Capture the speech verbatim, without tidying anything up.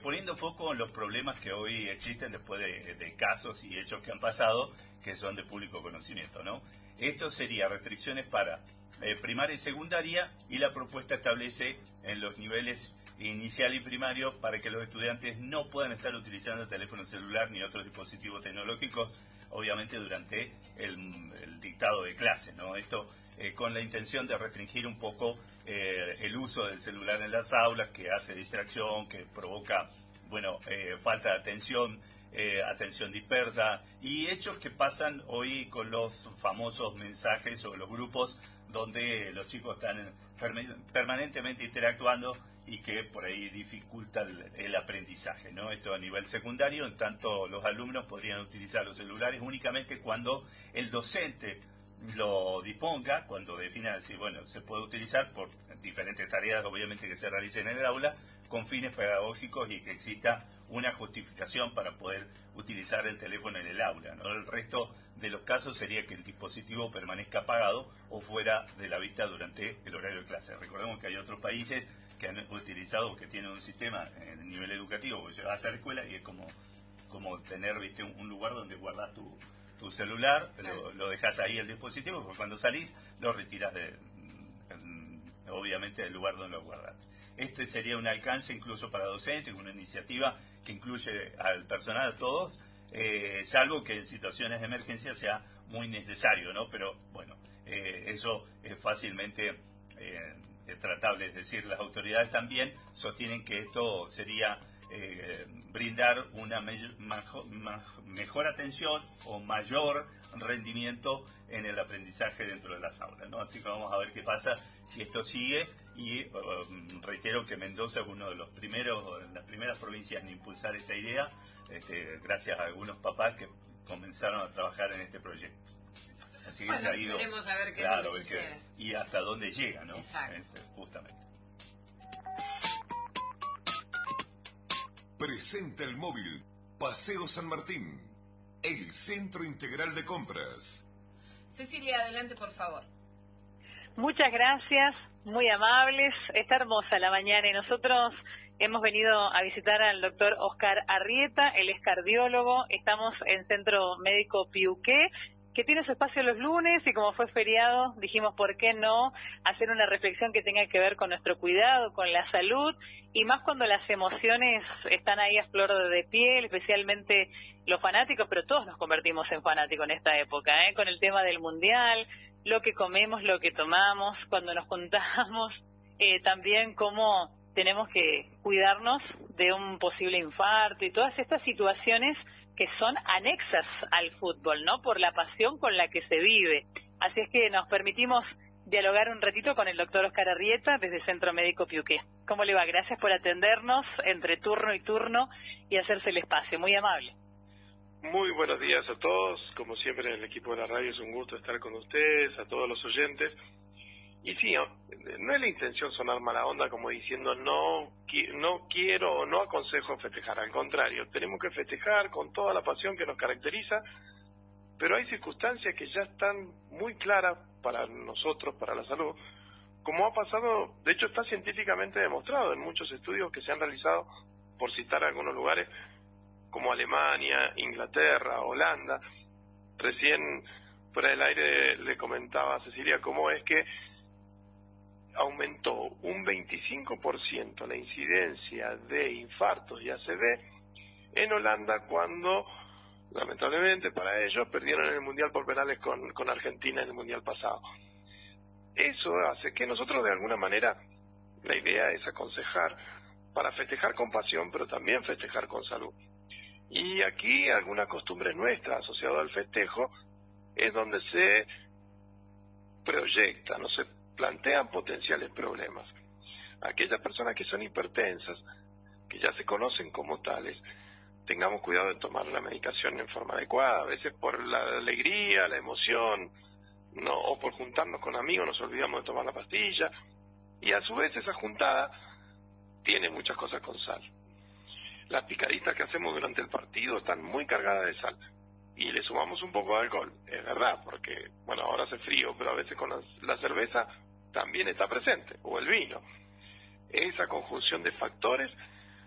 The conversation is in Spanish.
poniendo foco en los problemas que hoy existen después de, de casos y hechos que han pasado, que son de público conocimiento, ¿no? Esto sería restricciones para eh, primaria y secundaria, y la propuesta establece en los niveles inicial y primario para que los estudiantes no puedan estar utilizando teléfono celular ni otros dispositivos tecnológicos, obviamente durante el, el dictado de clases, ¿no? Esto eh, con la intención de restringir un poco eh, el uso del celular en las aulas, que hace distracción, que provoca, bueno, eh, falta de atención, eh, atención dispersa, y hechos que pasan hoy con los famosos mensajes o los grupos donde los chicos están permanentemente interactuando y que por ahí dificulta el, el aprendizaje, ¿no? Esto a nivel secundario, en tanto los alumnos podrían utilizar los celulares únicamente cuando el docente lo disponga, cuando defina decir, bueno, se puede utilizar por diferentes tareas, obviamente, que se realicen en el aula, con fines pedagógicos, y que exista una justificación para poder utilizar el teléfono en el aula, ¿no? El resto de los casos sería que el dispositivo permanezca apagado o fuera de la vista durante el horario de clase. Recordemos que hay otros países que han utilizado, que tienen un sistema en el nivel educativo, que llevas a la escuela y es como, como tener, viste, un, un lugar donde guardas tu, tu celular, sí. lo, lo dejas ahí el dispositivo, porque cuando salís lo retiras de, de, obviamente del lugar donde lo guardaste. Este sería un alcance incluso para docentes, una iniciativa que incluye al personal, a todos, eh, salvo que en situaciones de emergencia sea muy necesario, ¿no? Pero bueno, eh, eso es fácilmente eh, tratable, es decir, las autoridades también sostienen que esto sería eh, brindar una me majo, maj mejor atención o mayor rendimiento en el aprendizaje dentro de las aulas, ¿no? Así que vamos a ver qué pasa si esto sigue, y uh, reitero que Mendoza es uno de los primeros, las primeras provincias en impulsar esta idea, este, gracias a algunos papás que comenzaron a trabajar en este proyecto. Así que bueno, se ha ido, veremos a ver qué claro, es lo que sucede. Que, y hasta dónde llega, ¿no? Exacto. Este, justamente. Presenta el móvil Paseo San Martín, el centro integral de compras. Cecilia, adelante, por favor. Muchas gracias, muy amables. Está hermosa la mañana y nosotros hemos venido a visitar al doctor Oscar Arrieta, él es cardiólogo. Estamos en Centro Médico Piuqué, que tiene su espacio los lunes, y como fue feriado, dijimos, ¿por qué no hacer una reflexión que tenga que ver con nuestro cuidado, con la salud, y más cuando las emociones están ahí a flor de piel, especialmente los fanáticos, pero todos nos convertimos en fanáticos en esta época, ¿eh? Con el tema del mundial, lo que comemos, lo que tomamos, cuando nos contamos, eh, también cómo tenemos que cuidarnos de un posible infarto y todas estas situaciones que son anexas al fútbol, ¿no? Por la pasión con la que se vive. Así es que nos permitimos dialogar un ratito con el doctor Oscar Arrieta desde Centro Médico Piuqué. ¿Cómo le va? Gracias por atendernos entre turno y turno y hacerse el espacio. Muy amable. Muy buenos días a todos. Como siempre, en el equipo de la radio es un gusto estar con ustedes, a todos los oyentes. Y sí, no es la intención sonar mala onda como diciendo no, no quiero o no aconsejo festejar. Al contrario, tenemos que festejar con toda la pasión que nos caracteriza, pero hay circunstancias que ya están muy claras para nosotros, para la salud, como ha pasado, de hecho está científicamente demostrado en muchos estudios que se han realizado, por citar algunos lugares, como Alemania, Inglaterra, Holanda. Recién fuera del aire le comentaba a Cecilia cómo es que aumentó un veinticinco por ciento la incidencia de infartos y A C V en Holanda cuando, lamentablemente para ellos, perdieron en el Mundial por penales con, con Argentina en el Mundial pasado. Eso hace que nosotros, de alguna manera, la idea es aconsejar para festejar con pasión, pero también festejar con salud. Y aquí alguna costumbre nuestra asociada al festejo es donde se proyecta, no se plantean potenciales problemas. Aquellas personas que son hipertensas, que ya se conocen como tales, tengamos cuidado de tomar la medicación en forma adecuada. A veces por la alegría, la emoción, no, o por juntarnos con amigos nos olvidamos de tomar la pastilla, y a su vez esa juntada tiene muchas cosas con sal. Las picaditas que hacemos durante el partido están muy cargadas de sal, y le sumamos un poco de alcohol, es verdad, porque bueno, ahora hace frío, pero a veces con la, la cerveza también está presente, o el vino. Esa conjunción de factores